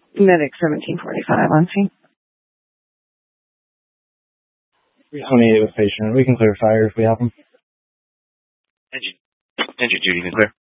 Medic 1745 on scene. 328 with patient. We can clear fire if we have them. Engine duty, can clear.